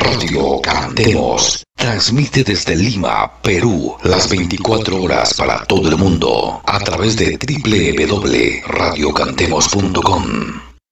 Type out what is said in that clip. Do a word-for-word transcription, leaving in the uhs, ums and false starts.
Radio Cantemos transmite desde Lima, Perú, las veinticuatro horas para todo el mundo a través de doble u doble u doble u punto radio cantemos punto com.